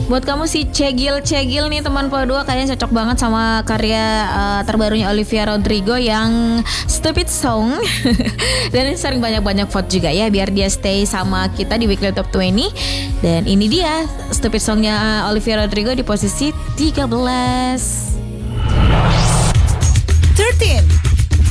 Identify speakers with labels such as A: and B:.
A: Buat kamu si cegil-cegil nih teman Podua, kalian cocok banget sama karya terbarunya Olivia Rodrigo yang Stupid Song. Dan sering banyak-banyak vote juga ya biar dia stay sama kita di Weekly Top 20. Dan ini dia Stupid Songnya Olivia Rodrigo di posisi 13.
B: 13